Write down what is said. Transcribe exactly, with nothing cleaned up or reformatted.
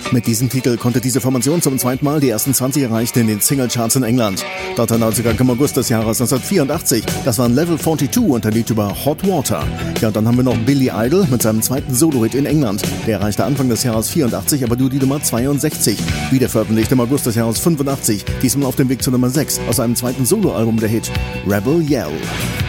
Mit diesem Titel konnte diese Formation zum zweiten Mal die ersten zwanzig erreichen in den Singlecharts in England. Dort erneut sogar im August des Jahres neunzehnhundertvierundachtzig. Das waren Level zweiundvierzig und der Lied über Hot Water. Ja, und dann haben wir noch Billy Idol mit seinem zweiten Solo-Hit in England. Der erreichte Anfang des Jahres vierundachtzig, aber nur die Nummer zweiundsechzig. Wieder veröffentlicht im August des Jahres fünfundachtzig. Diesmal auf dem Weg zur Nummer sechs aus einem zweiten Soloalbum der Hit Rebel Yell.